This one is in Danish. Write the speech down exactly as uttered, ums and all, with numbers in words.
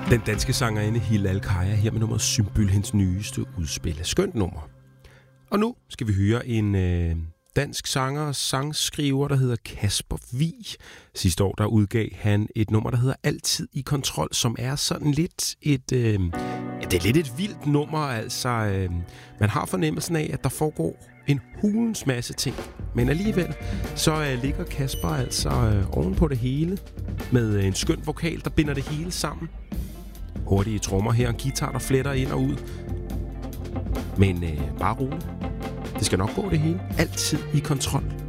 Den danske sangerinde Hilal Kaya her med nummeret Symbol, hendes nyeste udspil. Skønt nummer. Og nu skal vi høre en øh, dansk sanger og sangskriver, der hedder Kasper Vig. Sidste år der udgav han et nummer, der hedder Altid i kontrol, som er sådan lidt et, øh, ja, det er lidt et vildt nummer. Altså, øh, man har fornemmelsen af, at der foregår en hulens masse ting. Men alligevel så øh, ligger Kasper altså øh, oven på det hele med øh, en skøn vokal, der binder det hele sammen. Hurtige trommer her, en guitar, der fletter ind og ud. Men øh, bare roligt. Det skal nok gå det hele. Altid i kontrol.